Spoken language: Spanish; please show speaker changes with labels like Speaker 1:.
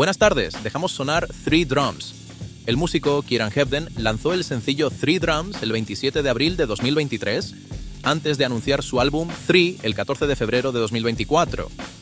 Speaker 1: Buenas tardes, dejamos sonar Three Drums. El músico Kieran Hebden lanzó el sencillo Three Drums el 27 de abril de 2023, antes de anunciar su álbum Three el 14 de febrero de 2024.